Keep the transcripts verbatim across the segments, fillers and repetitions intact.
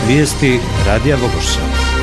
Vijesti Radija Vogošća.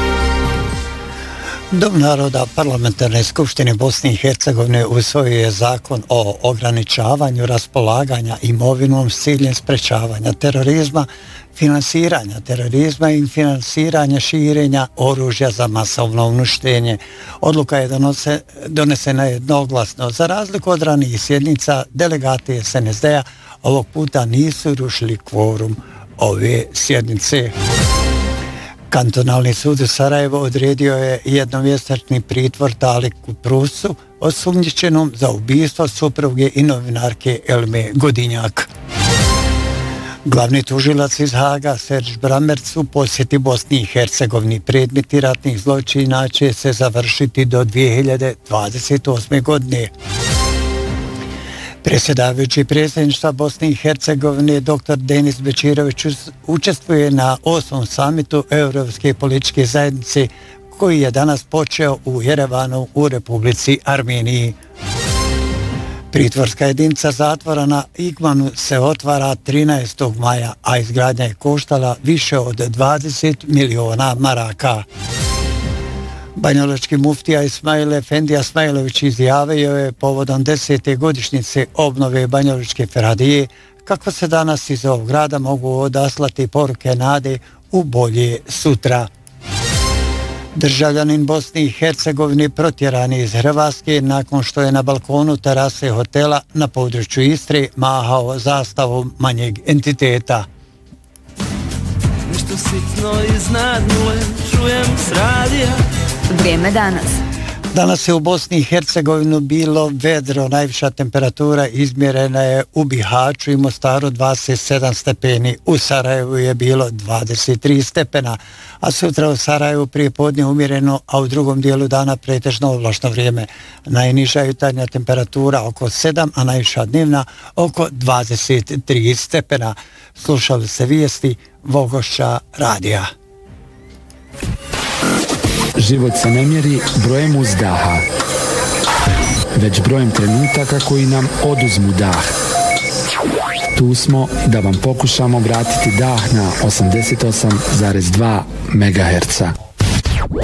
Dom naroda Parlamentarne skupštine Bosne i Hercegovine usvojio je zakon o ograničavanju raspolaganja imovinom s ciljem sprečavanja terorizma, finansiranja terorizma i finansiranja širenja oružja za masovno uništenje. Odluka je donose, donesena jednoglasno. Za razliku od ranijih sjednica, delegati S N S D-a ovog puta nisu rušili kvorum ove sjednice. Kantonalni sud u Sarajevu odredio je jednomjesečni pritvor Taliku Prusu, osumnjičenom za ubistvo supruge i novinarke Elme Godinjak. Glavni tužilac iz Haga, Serge Brammertz, u posjeti Bosni i Hercegovini. Predmeti ratnih zločina će se završiti do dvije hiljade dvadeset osme. godine. Predsjedavajući predsjedništva Bosne i Hercegovine dr Denis Bečirović učestvuje na osmom samitu Europske političke zajednice koji je danas počeo u Jerevanu u Republici Armeniji. Pritvorska jedinica zatvora na Igmanu se otvara trinaestog maja, a izgradnja je koštala više od dvadeset miliona maraka. Banjalučki muftija Ismail Efendi Asmailović izjavio je povodom desete godišnjice obnove Banjalučke Feradije kako se danas iz ovog grada mogu odaslati poruke nade u bolje sutra. Državljanin Bosne i Hercegovine protjeran iz Hrvatske nakon što je na balkonu terase hotela na području Istre mahao zastavom manjeg entiteta. Nešto sitno iznad nule čujem s radija. Vrijeme danas. Danas je u Bosni i Hercegovini bilo vedro, najviša temperatura izmjerena je u Bihaću i Mostaru dvadeset sedam stepeni, u Sarajevu je bilo dvadeset tri stepena, a sutra u Sarajevu prije podne umjereno, a u drugom dijelu dana pretežno oblačno vrijeme. Najniža jutarnja temperatura oko sedam, a najviša dnevna oko dvadeset tri stepena. Slušali se vijesti Vogošća radija. Život se ne mjeri brojem uzdaha, već brojem trenutaka koji nam oduzmu dah. Tu smo da vam pokušamo vratiti dah na osamdeset osam zarez dva megaherca.